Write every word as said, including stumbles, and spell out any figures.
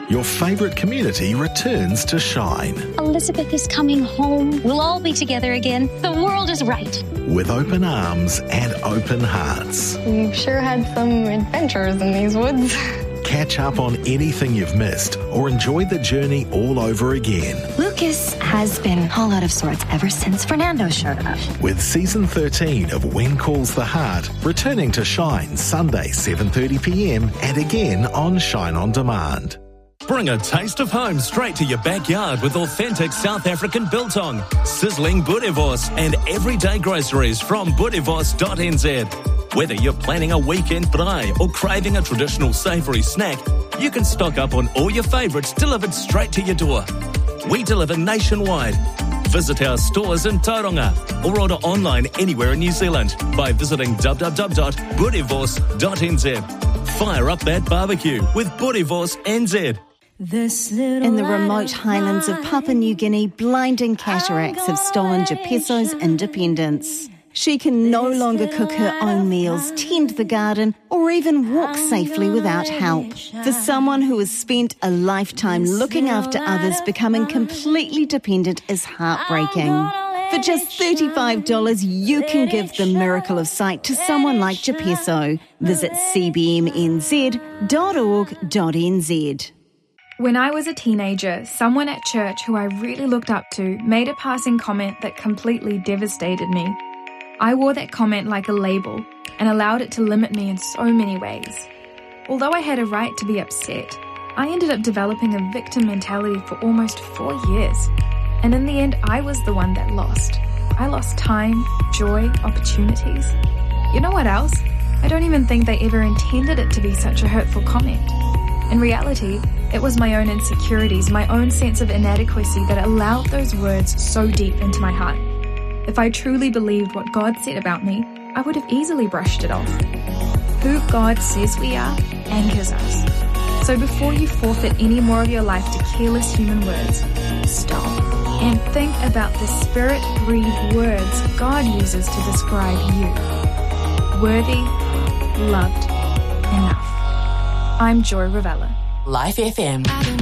your favourite community returns to shine. Elizabeth is coming home. We'll all be together again. The world is right. With open arms and open hearts. We've sure had some adventures in these woods. Catch up on anything you've missed or enjoy the journey all over again. Lucas has been all out of sorts ever since Fernando showed up. With season thirteen of When Calls the Heart returning to Shine Sunday seven thirty p m and again on Shine On Demand. Bring a taste of home straight to your backyard with authentic South African biltong, sizzling boerewors and everyday groceries from boerewors dot n z. Whether you're planning a weekend braai or craving a traditional savoury snack, you can stock up on all your favourites delivered straight to your door. We deliver nationwide. Visit our stores in Tauranga or order online anywhere in New Zealand by visiting w w w dot boerewors dot n z. Fire up that barbecue with Boerewors N Z. In the remote highlands of Papua New Guinea, blinding cataracts have stolen Jepeso's independence. She can no longer cook her own meals, tend the garden, or even walk safely without help. For someone who has spent a lifetime looking after others, becoming completely dependent is heartbreaking. For just thirty-five dollars, you can give the miracle of sight to someone like Jepeso. Visit c b m n z dot org dot n z. When I was a teenager, someone at church who I really looked up to made a passing comment that completely devastated me. I wore that comment like a label and allowed it to limit me in so many ways. Although I had a right to be upset, I ended up developing a victim mentality for almost four years. And in the end, I was the one that lost. I lost time, joy, opportunities. You know what else? I don't even think they ever intended it to be such a hurtful comment. In reality, it was my own insecurities, my own sense of inadequacy that allowed those words so deep into my heart. If I truly believed what God said about me, I would have easily brushed it off. Who God says we are anchors us. So before you forfeit any more of your life to careless human words, stop and think about the Spirit-breathed words God uses to describe you. Worthy, loved, enough. I'm Joy Ravella. Life F M.